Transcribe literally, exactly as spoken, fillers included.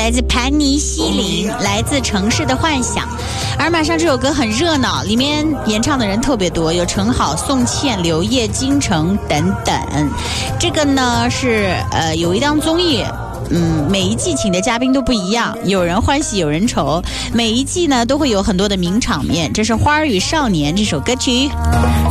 来自盘尼西林，来自城市的幻想。而马上这首歌很热闹，里面演唱的人特别多，有陈好、宋茜、刘烨、金城等等。这个呢是呃有一档综艺，嗯，每一季请的嘉宾都不一样，有人欢喜有人愁，每一季呢都会有很多的名场面。这是《花儿与少年》这首歌曲。